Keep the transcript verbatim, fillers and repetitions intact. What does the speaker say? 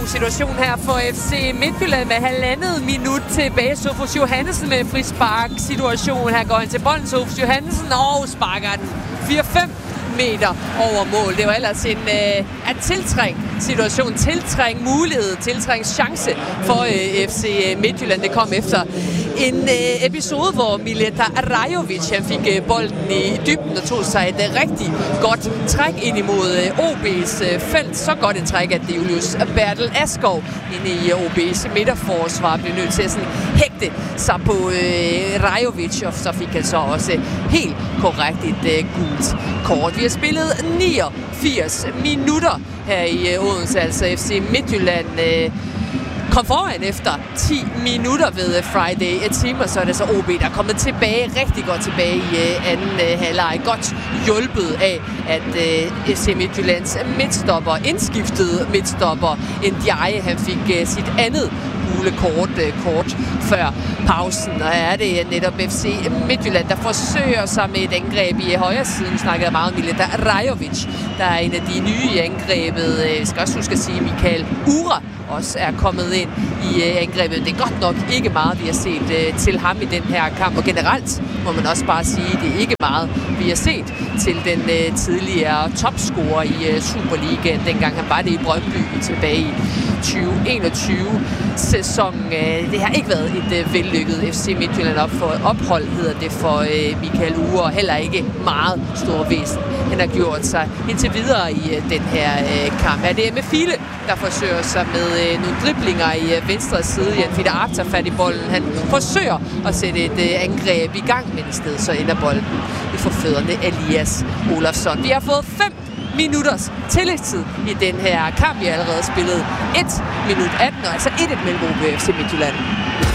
god situation her for F C Midtjylland med halvandet minut tilbage. Sofus Johannesen med frispark situation. Her går han til bolden, Sofus Johannesen, og sparker den fire fem meter over mål. Det var ellers en øh, at tiltrængt situation, tiltrængt mulighed, tiltrængt chance for øh, F C Midtjylland. Det kom efter en øh, episode, hvor Mileta Rajovic han fik øh, bolden i dybden og tog sig et øh, rigtig godt træk ind imod øh, O B's øh, felt. Så godt et træk, at det Julius Bertel Askov inde i øh, O B's midterforsvar blev nødt til at sådan hægte sig på øh, Rajovic, og så fik han så også helt korrekt et øh, gult kort. Vi har spillet niogfirs minutter her i øh, Odense, altså F C Midtjylland øh, kom foran efter ti minutter ved Friday Team, og så er det så O B, der er kommet tilbage, rigtig godt tilbage i øh, anden øh, halvleg. Godt hjulpet af, at øh, F C Midtjyllands midtstopper, indskiftede midtstopper, Ndiaye, han fik øh, sit andet gule kort, øh, kort før pausen, og er det netop F C Midtjylland, der forsøger sig med et angreb i højre siden. Nu snakkede jeg meget om Mileta Rajovic, der er en af de nye i angrebet. Jeg skal også huske at sige, at Michael Ura også er kommet ind i øh, angrebet. Det er godt nok ikke meget, vi har set øh, til ham i den her kamp, og generelt må man også bare sige, at det er ikke meget, vi har set til den øh, tidligere topscorer i øh, Superligaen, dengang han var det i Brøndby tilbage i tyve enogtyve-sæsonen. Øh, det har ikke været et øh, vellykket F C Midtjylland op for ophold, hedder det for øh, Michael Ure, og heller ikke meget stor væsen. Han har gjort sig indtil videre i øh, den her øh, kamp. Her det er med File, der forsøger sig med øh, nogle driblinger i øh, venstre side. Jan Fiete Arp tager fat i bolden. Han forsøger at sætte et øh, angreb i gang, men i stedet så ender bolden i forfødderne Elias Olafsson. Vi har fået fem minutters tillægstid i den her kamp. Vi har allerede spillet et minut atten, og altså et et mellem O B og F C Midtjylland.